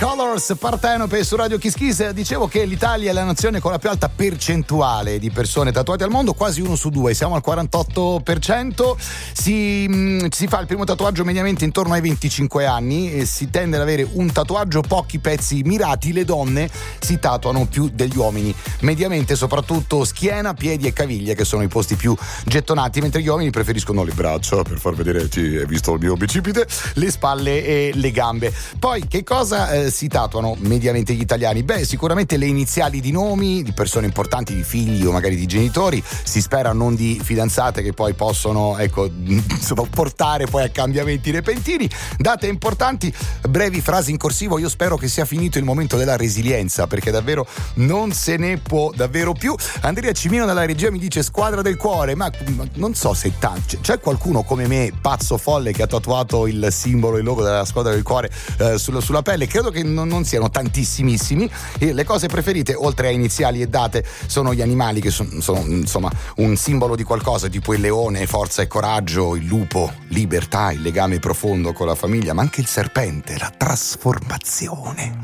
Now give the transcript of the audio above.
Colors, Partenope su Radio Kiss Kiss. Dicevo che l'Italia è la nazione con la più alta percentuale di persone tatuate al mondo, quasi 1 su 2, siamo al 48%. Si fa il primo tatuaggio mediamente intorno ai 25 anni e si tende ad avere un tatuaggio, pochi pezzi mirati. Le donne si tatuano più degli uomini, mediamente soprattutto schiena, piedi e caviglie, che sono i posti più gettonati, mentre gli uomini preferiscono le braccia per far vedere hai visto il mio bicipite, le spalle e le gambe. Poi che cosa si tatuano mediamente gli italiani? Beh, sicuramente le iniziali di nomi di persone importanti, di figli o magari di genitori, si spera non di fidanzate che poi possono portare poi a cambiamenti repentini. Date importanti, brevi frasi in corsivo. Io spero che sia finito il momento della resilienza, perché davvero non se ne può davvero più. Andrea Cimino dalla regia mi dice squadra del cuore, ma non so se c'è qualcuno come me, pazzo folle, che ha tatuato il simbolo, il logo della squadra del cuore sulla pelle. Credo che non siano tantissimissimi. E le cose preferite, oltre a iniziali e date, sono gli animali, che sono insomma un simbolo di qualcosa, tipo il leone, forza e coraggio, il lupo, libertà, il legame profondo con la famiglia, ma anche il serpente, la trasformazione.